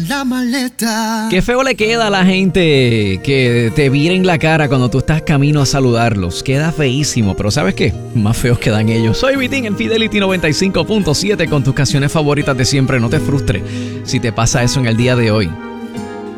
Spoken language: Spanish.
la maleta. Qué feo le queda a la gente que te viren la cara cuando tú estás camino a saludarlos. Queda feísimo, pero ¿sabes qué? Más feos quedan ellos. Soy Vitín en Fidelity 95.7 con tus canciones favoritas de siempre. No te frustres si te pasa eso en el día de hoy.